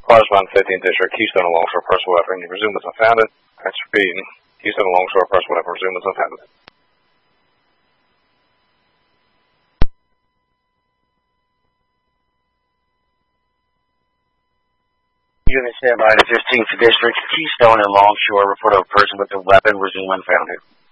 Corresponding 15th District, Keystone and Longshore, personal weapon, you presume is unfounded. That's repeating. Keystone and Longshore, personal weapon, presume is unfounded. Unit standby to 15th District, Keystone and Longshore, report of a person with a weapon, resume unfounded.